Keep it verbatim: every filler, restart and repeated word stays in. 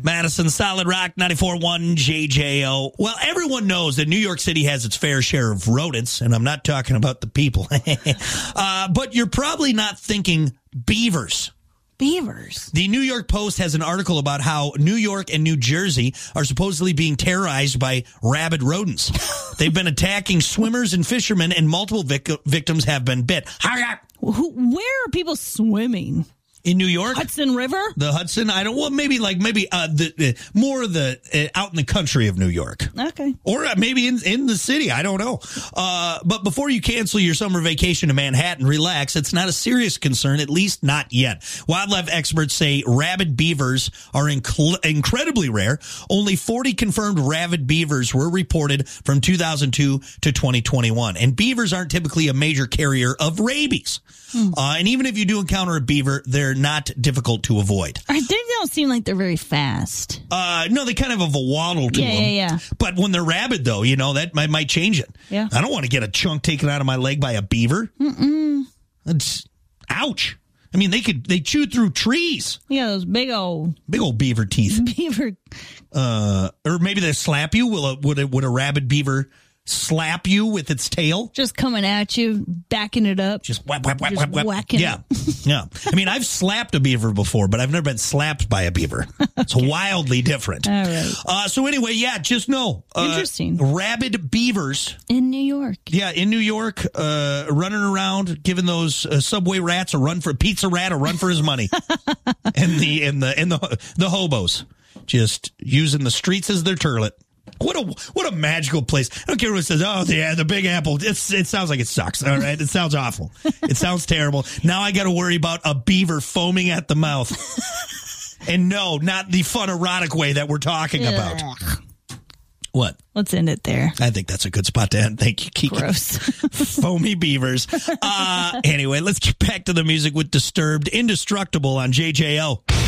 Madison, Solid Rock, ninety-four point one J J O. Well, everyone knows that New York City has its fair share of rodents, and I'm not talking about the people. uh, but you're probably not thinking beavers. Beavers. The New York Post has an article about how New York and New Jersey are supposedly being terrorized by rabid rodents. They've been attacking swimmers and fishermen, and multiple vic- victims have been bit. Who, where are people swimming? In New York? Hudson River? The Hudson? I don't, well, maybe like, maybe uh, the uh, more of the, uh, out in the country of New York. Okay. Or uh, maybe in, in the city. I don't know. Uh, but before you cancel your summer vacation to Manhattan, relax. It's not a serious concern, at least not yet. Wildlife experts say rabid beavers are inc- incredibly rare. Only forty confirmed rabid beavers were reported from two thousand two to twenty twenty-one. And beavers aren't typically a major carrier of rabies. Hmm. Uh, and even if you do encounter a beaver, they're not difficult to avoid. I think they don't seem like they're very fast. Uh, no, they kind of have a waddle to yeah, them. Yeah, yeah, But when they're rabid, though, you know, that might, might change it. Yeah. I don't want to get a chunk taken out of my leg by a beaver. Mm-mm. That's, ouch. I mean, they could, they chew through trees. Yeah, those big old... Big old beaver teeth. Beaver. Uh, or maybe they slap you. Will a, would a, would a rabid beaver slap you with its tail? Just coming at you, backing it up. Just whap, whap, whap, Just whap, whap. whacking Yeah. it. Yeah. I mean, I've slapped a beaver before, but I've never been slapped by a beaver. It's okay. Wildly different. All right. Uh, so anyway, yeah, just know. Uh, Interesting. Rabid beavers. In New York. Yeah, in New York, uh, running around, giving those uh, subway rats a run for pizza rat a run for his money. and the, and the, and the, the hobos just using the streets as their toilet. What a what a magical place. I don't care what it says. Oh, yeah, the Big Apple. It's, it sounds like it sucks, all right? It sounds awful. It sounds terrible. Now I got to worry about a beaver foaming at the mouth. And no, not the fun erotic way that we're talking about. What? Let's end it there. I think that's a good spot to end. Thank you, Kiki. Gross. Foamy beavers. Uh, anyway, let's get back to the music with Disturbed, Indestructible on J J O.